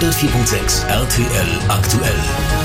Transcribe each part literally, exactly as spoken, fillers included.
hundertvier Komma sechs R T L aktuell.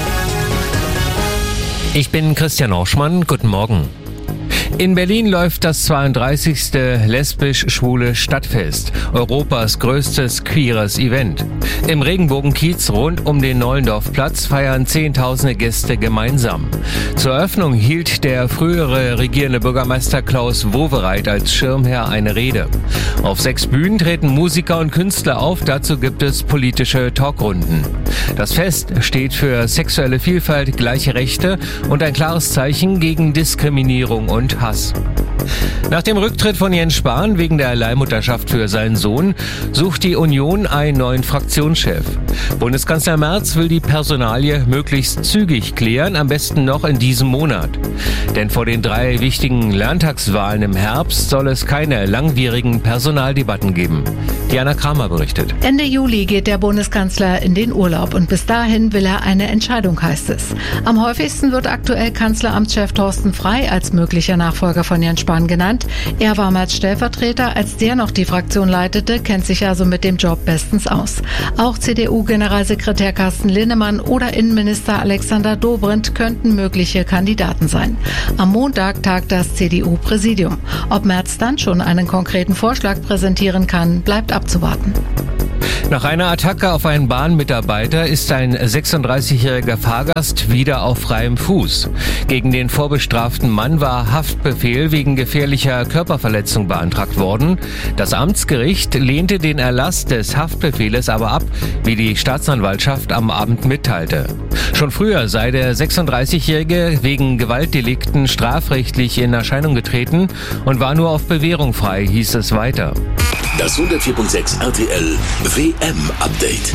Ich bin Christian Orschmann, guten Morgen. In Berlin läuft das zweiunddreißigste lesbisch-schwule Stadtfest, Europas größtes queeres Event. Im Regenbogenkiez rund um den Nollendorfplatz feiern Zehntausende Gäste gemeinsam. Zur Eröffnung hielt der frühere regierende Bürgermeister Klaus Wowereit als Schirmherr eine Rede. Auf sechs Bühnen treten Musiker und Künstler auf, dazu gibt es politische Talkrunden. Das Fest steht für sexuelle Vielfalt, gleiche Rechte und ein klares Zeichen gegen Diskriminierung und Hass. Nach dem Rücktritt von Jens Spahn wegen der Leihmutterschaft für seinen Sohn sucht die Union einen neuen Fraktionschef. Bundeskanzler Merz will die Personalie möglichst zügig klären, am besten noch in diesem Monat. Denn vor den drei wichtigen Landtagswahlen im Herbst soll es keine langwierigen Personaldebatten geben. Diana Kramer berichtet. Ende Juli geht der Bundeskanzler in den Urlaub und bis dahin will er eine Entscheidung, heißt es. Am häufigsten wird aktuell Kanzleramtschef Thorsten Frey als möglicher Nachfolger von Jens Spahn genannt. Er war als Stellvertreter, als der noch die Fraktion leitete, kennt sich also mit dem Job bestens aus. Auch C D U-Generalsekretär Carsten Linnemann oder Innenminister Alexander Dobrindt könnten mögliche Kandidaten sein. Am Montag tagt das C D U-Präsidium. Ob Merz dann schon einen konkreten Vorschlag präsentieren kann, bleibt abzuwarten. Nach einer Attacke auf einen Bahnmitarbeiter ist ein sechsunddreißigjähriger Fahrgast wieder auf freiem Fuß. Gegen den vorbestraften Mann war Haftbefehl wegen gefährlicher Körperverletzung beantragt worden. Das Amtsgericht lehnte den Erlass des Haftbefehles aber ab, wie die Staatsanwaltschaft am Abend mitteilte. Schon früher sei der sechsunddreißigjährige wegen Gewaltdelikten strafrechtlich in Erscheinung getreten und war nur auf Bewährung frei, hieß es weiter. Das hundertvier Komma sechs R T L W M-Update.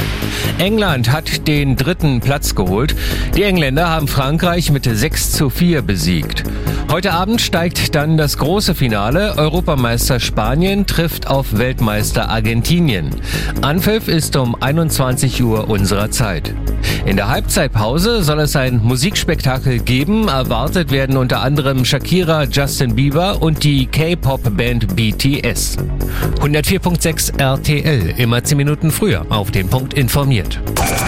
England hat den dritten Platz geholt. Die Engländer haben Frankreich mit sechs zu vier besiegt. Heute Abend steigt dann das große Finale. Europameister Spanien trifft auf Weltmeister Argentinien. Anpfiff ist um einundzwanzig Uhr unserer Zeit. In der Halbzeitpause soll es ein Musikspektakel geben. Erwartet werden unter anderem Shakira, Justin Bieber und die K-Pop-Band B T S. hundertvier Komma sechs R T L, immer zehn Minuten früher auf den Punkt informiert.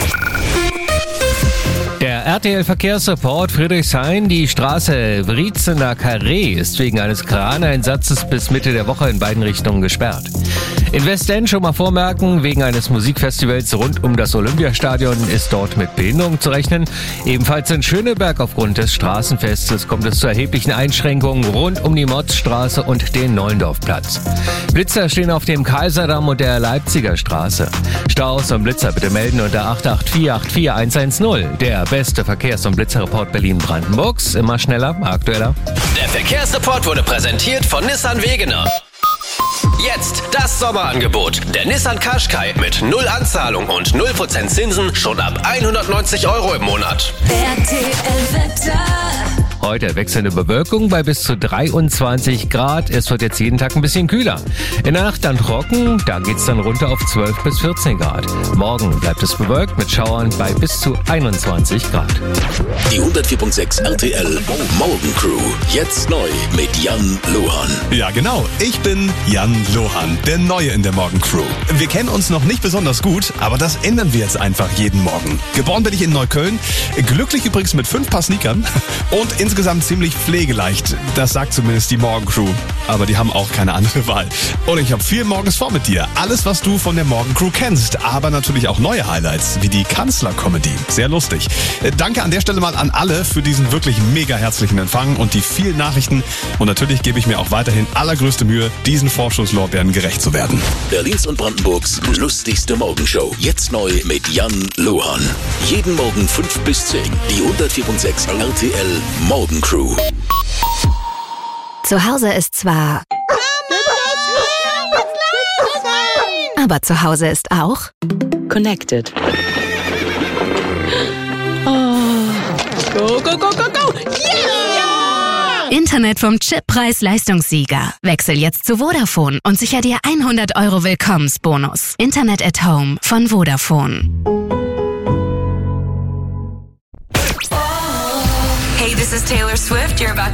Der R T L-Verkehrsreport Friedrichshain, die Straße Wriezener Carré ist wegen eines Kraneinsatzes bis Mitte der Woche in beiden Richtungen gesperrt. In Westend schon mal vormerken, wegen eines Musikfestivals rund um das Olympiastadion ist dort mit Behinderung zu rechnen. Ebenfalls in Schöneberg aufgrund des Straßenfestes kommt es zu erheblichen Einschränkungen rund um die Motzstraße und den Nollendorfplatz. Blitzer stehen auf dem Kaiserdamm und der Leipziger Straße. Staus und Blitzer bitte melden unter acht acht vier acht vier eins eins null. Der beste Verkehrs- und Blitzerreport Berlin-Brandenburgs. Immer schneller, aktueller. Der Verkehrsreport wurde präsentiert von Nissan Wegener. Jetzt das Sommerangebot. Der Nissan Qashqai mit null Anzahlung und null Prozent Zinsen schon ab hundertneunzig Euro im Monat. R T L-Wetter. Heute wechselnde Bewölkung bei bis zu dreiundzwanzig Grad. Es wird jetzt jeden Tag ein bisschen kühler. In der Nacht dann trocken, da geht's dann runter auf zwölf bis vierzehn Grad. Morgen bleibt es bewölkt mit Schauern bei bis zu einundzwanzig Grad. Die hundertvier Komma sechs R T L Morgencrew. Jetzt neu mit Jan Lohan. Ja, genau. Ich bin Jan Lohan, der Neue in der Morgencrew. Wir kennen uns noch nicht besonders gut, aber das ändern wir jetzt einfach jeden Morgen. Geboren bin ich in Neukölln, glücklich übrigens mit fünf Paar Sneakern und insgesamt ziemlich pflegeleicht. Das sagt zumindest die Morgencrew. Aber die haben auch keine andere Wahl. Und ich habe viel morgens vor mit dir. Alles, was du von der Morgencrew kennst. Aber natürlich auch neue Highlights, wie die Kanzler-Comedy. Sehr lustig. Danke an der Stelle mal an alle für diesen wirklich mega herzlichen Empfang und die vielen Nachrichten. Und natürlich gebe ich mir auch weiterhin allergrößte Mühe, diesen Vorschusslorbeeren gerecht zu werden. Berlins und Brandenburgs lustigste Morgenshow. Jetzt neu mit Jan Lohan. Jeden Morgen fünf bis zehn. Die hundertvier Komma sechs R T L Morgencrew. Zu Hause ist zwar... Aber zu Hause ist auch... Connected. Oh. Go, go, go, go, go! Yeah! Internet vom Chip-Preis-Leistungssieger. Wechsel jetzt zu Vodafone und sicher dir hundert Euro Willkommensbonus. Internet at Home von Vodafone. Hey, this is Taylor Swift. You're about